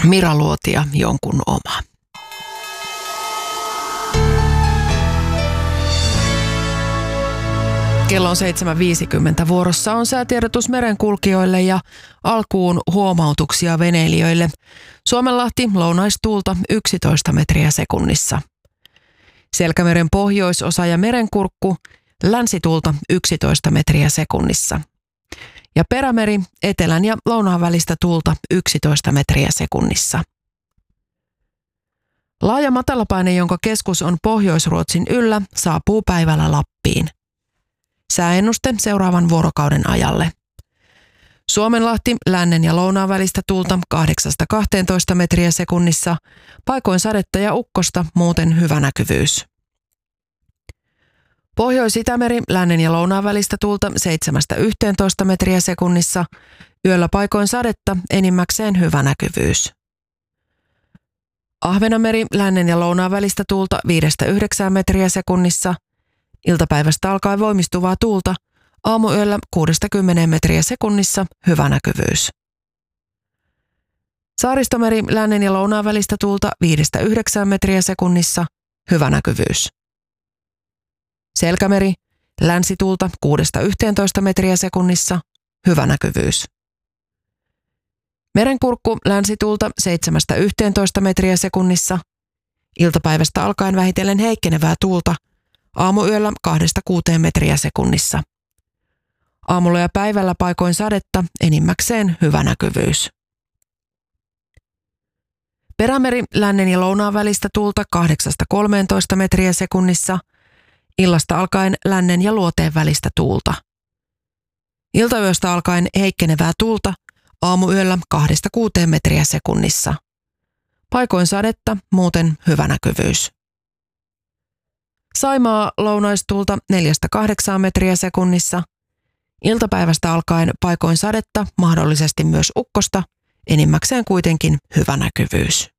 Mira Luotia, jonkun oma. Kello on 7.50. Vuorossa on säätiedotus merenkulkijoille ja alkuun huomautuksia veneilijöille. Suomenlahti lounaistuulta 11 metriä sekunnissa. Selkämeren pohjoisosa ja merenkurkku länsituulta 11 metriä sekunnissa. Ja Perämeri etelän ja lounaan välistä tuulta 11 metriä sekunnissa. Laaja matalapaine, jonka keskus on Pohjois-Ruotsin yllä, saapuu päivällä Lappiin. Sääennuste seuraavan vuorokauden ajalle. Suomenlahti lännen ja lounaan välistä tuulta 8-12 metriä sekunnissa, paikoin sadetta ja ukkosta, muuten hyvä näkyvyys. Pohjois-Itämeri lännen ja lounaan välistä tuulta 7-11 metriä sekunnissa, yöllä paikoin sadetta, enimmäkseen hyvä näkyvyys. Ahvenanmeri lännen ja lounaan välistä tuulta 5-9 metriä sekunnissa, iltapäivästä alkaen voimistuvaa tuulta, aamuyöllä 6-10 metriä sekunnissa, hyvä näkyvyys. Saaristomeri lännen ja lounaan välistä tuulta 5-9 metriä sekunnissa, hyvä näkyvyys. Selkämeri länsituulta 6-11 metriä sekunnissa, hyvä näkyvyys. Merenkurkku länsituulta 7-11 metriä sekunnissa, iltapäivästä alkaen vähitellen heikkenevää tuulta, aamuyöllä 2-6 metriä sekunnissa. Aamulla ja päivällä paikoin sadetta, enimmäkseen hyvä näkyvyys. Perämeri lännen ja lounaan välistä tuulta 8-13 metriä sekunnissa, illasta alkaen lännen ja luoteen välistä tuulta. Iltayöstä alkaen heikkenevää tuulta, aamuyöllä 2-6 metriä sekunnissa. Paikoin sadetta, muuten hyvä näkyvyys. Saimaa lounaistuulta 4-8 metriä sekunnissa. Iltapäivästä alkaen paikoin sadetta, mahdollisesti myös ukkosta, enimmäkseen kuitenkin hyvä näkyvyys.